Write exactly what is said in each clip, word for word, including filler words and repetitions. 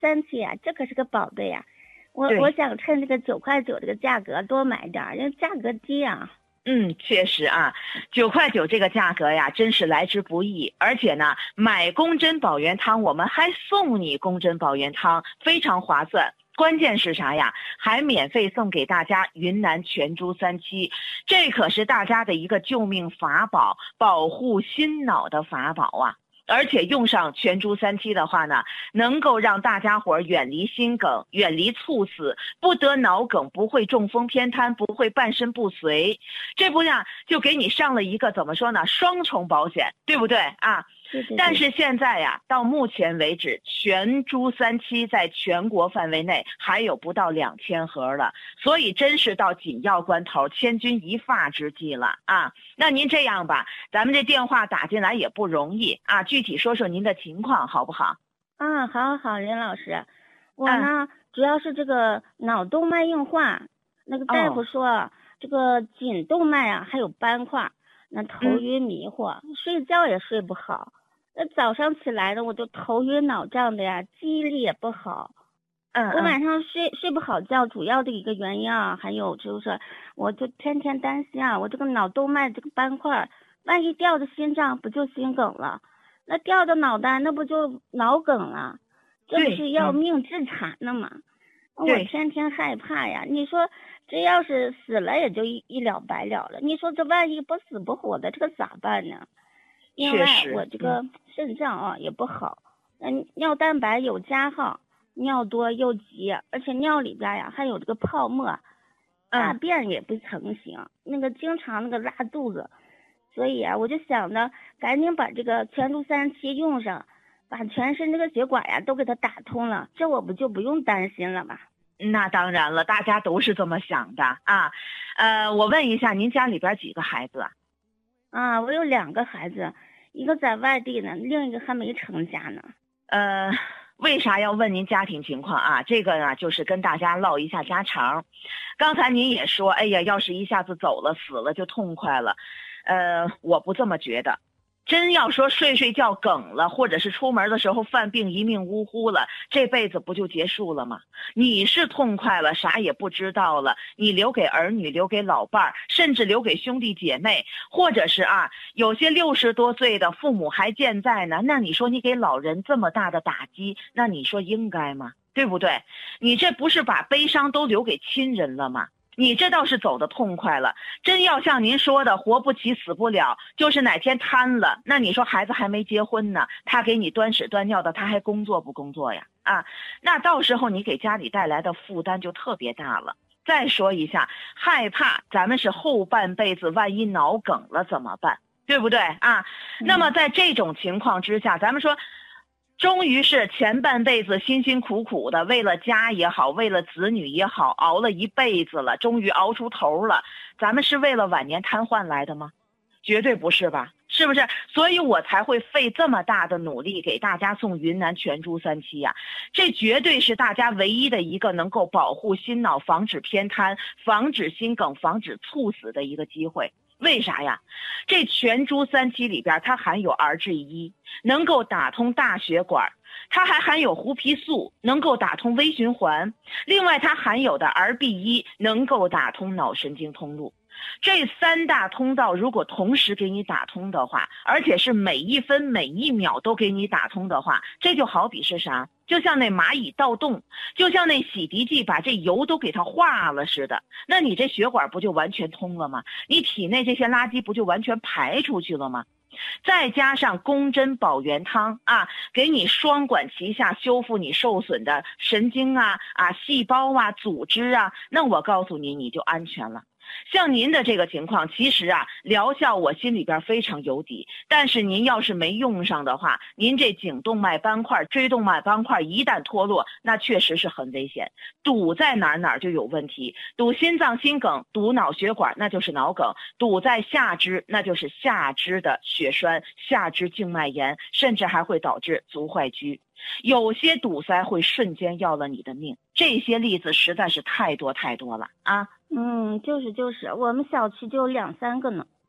三七啊，这可是个宝贝呀、啊！我对我想趁这个九块九这个价格多买点儿，因为价格低啊。 嗯，确实啊，九块九这个价格呀，真是来之不易。而且呢，买宫针保元汤，我们还送你宫针保元汤，非常划算。关键是啥呀？还免费送给大家云南全猪三七，这可是大家的一个救命法宝，保护心脑的法宝啊！而且用上全猪三七的话呢，能够让大家伙儿远离心梗，远离猝死，不得脑梗，不会中风偏瘫，不会半身不遂。这不呀，就给你上了一个怎么说呢，双重保险，对不对啊？ 对对对。 但是现在呀，到目前为止，全猪三七在全国范围内还有不到两千盒了，所以真是到紧要关头，千钧一发之际了啊！那您这样吧，咱们这电话打进来也不容易啊，具体说说您的情况好不好？ 啊，好好，任老师，我呢、啊、主要是这个脑动脉硬化，那个大夫说、哦、这个颈动脉啊还有斑块，那头晕迷糊、嗯，睡觉也睡不好。那早上起来的我就头晕脑胀的呀，记忆力也不好。 嗯， 我晚上睡睡不好觉，主要的一个原因啊，还有就是我就天天担心啊，我这个脑动脉这个斑块，万一掉到心脏不就心梗了？那掉到脑袋那不就脑梗了？这不是要命致残的吗？我天天害怕呀。你说这要是死了也就一一了百了了，你说这万一不死不活的，这个咋办呢？另外我这个肾脏啊也不好，嗯，尿蛋白有加号，尿多又急，而且尿里边呀还有这个泡沫，大便也不成形，那个经常那个拉肚子，所以啊我就想着赶紧把这个全猪三七用上，把全身这个血管呀都给它打通了，这我不就不用担心了吗？ 那当然了，大家都是这么想的啊。呃，我问一下，您家里边几个孩子啊？ 啊，我有两个孩子，一个在外地呢，另一个还没成家呢。 呃，为啥要问您家庭情况啊？这个呢，就是跟大家唠一下家常。刚才您也说，哎呀，要是一下子走了死了就痛快了。呃，我不这么觉得。真要说睡睡觉梗了，或者是出门的时候犯病一命呜呼了，这辈子不就结束了吗？你是痛快了，啥也不知道了，你留给儿女，留给老伴儿，甚至留给兄弟姐妹，或者是啊，有些六十多岁的父母还健在呢，那你说你给老人这么大的打击，那你说应该吗？对不对？你这不是把悲伤都留给亲人了吗？你这倒是走得痛快了，真要像您说的活不起死不了，就是哪天瘫了，那你说孩子还没结婚呢，他给你端屎端尿的，他还工作不工作呀？啊，那到时候你给家里带来的负担就特别大了。再说一下，害怕咱们是后半辈子万一脑梗了怎么办？对不对啊？那么在这种情况之下，咱们说终于是前半辈子辛辛苦苦的为了家也好，为了子女也好，熬了一辈子了，终于熬出头了，咱们是为了晚年瘫痪来的吗？绝对不是吧，是不是？所以我才会费这么大的努力给大家送云南全猪三七呀，这绝对是大家唯一的一个能够保护心脑、防止偏瘫、防止心梗、防止猝死的一个机会。为啥呀？这全猪三七里边它含有 R G 一，能够打通大血管，它还含有胡皮素，能够打通微循环，另外它含有的 R B 一能够打通脑神经通路。这三大通道如果同时给你打通的话，而且是每一分每一秒都给你打通的话，这就好比是啥？就像那蚂蚁盗洞，就像那洗涤剂把这油都给它化了似的，那你这血管不就完全通了吗？你体内这些垃圾不就完全排出去了吗？再加上宫针保元汤啊，给你双管齐下，修复你受损的神经啊啊细胞啊组织啊，那我告诉你，你就安全了。像您的这个情况，其实啊，疗效我心里边非常有底，但是您要是没用上的话，您这颈动脉斑块、椎动脉斑块一旦脱落，那确实是很危险，堵在哪儿哪儿就有问题，堵心脏心梗，堵脑血管那就是脑梗，堵在下肢那就是下肢的血栓、下肢静脉炎，甚至还会导致足坏疽。有些堵塞会瞬间要了你的命，这些例子实在是太多太多了啊！ 嗯，就是就是，我们小区就有两三个呢。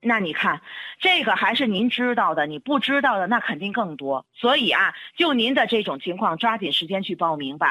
那你看，这个还是您知道的，你不知道的那肯定更多。所以啊，就您的这种情况，抓紧时间去报名吧。